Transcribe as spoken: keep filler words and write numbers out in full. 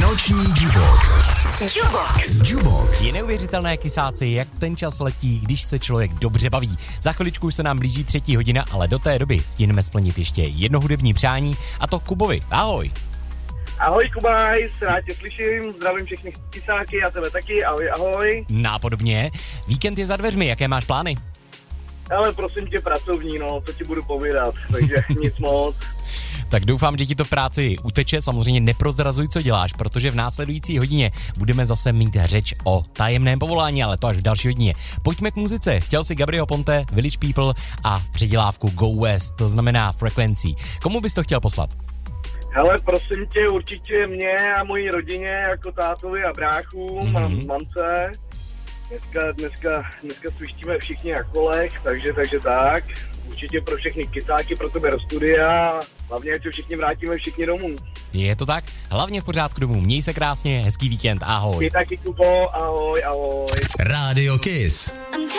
Noční Jubox. Jubox. Jubox. Je neuvěřitelné, kysáci, jak ten čas letí, když se člověk dobře baví. Za chviličku už se nám blíží třetí hodina, ale do té doby stihneme splnit ještě jedno hudební přání, a to Kubovi. Ahoj. Ahoj Kubaj, rád tě slyším, zdravím všechny kysáky a tebe taky, ahoj, ahoj. Nápodobně. Víkend je za dveřmi, jaké máš plány? Ale prosím tě pracovní, no, co ti budu povídat, takže nic moc. Tak doufám, že ti to v práci uteče, samozřejmě neprozrazuj, co děláš, protože v následující hodině budeme zase mít řeč o tajemném povolání, ale to až v další hodině. Pojďme k muzice. Chtěl si Gabriel Ponte, Village People a předělávku Go West, to znamená Frequency. Komu bys to chtěl poslat? Hele, prosím tě, určitě mě a mojí rodině, jako tátovi a bráchům, mm-hmm. mám mamce. Dneska, dneska, dneska svištíme všichni na kolech, takže, takže tak. Určitě pro všechny kysáky, pro tebe do studia. Hlavně, ať se všichni vrátíme všichni domů. Je to tak? Hlavně v pořádku domů. Měj se krásně, hezký víkend, ahoj. Ty taky, Kubo, ahoj, ahoj. Rádio Kiss.